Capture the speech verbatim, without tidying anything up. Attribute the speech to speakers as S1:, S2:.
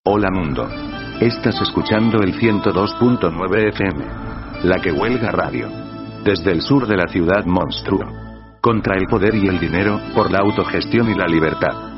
S1: Hola mundo. Estás escuchando el ciento dos punto nueve F M. La que huelga radio. Desde el sur de la ciudad monstruo. Contra el poder y el dinero, por la autogestión y la libertad.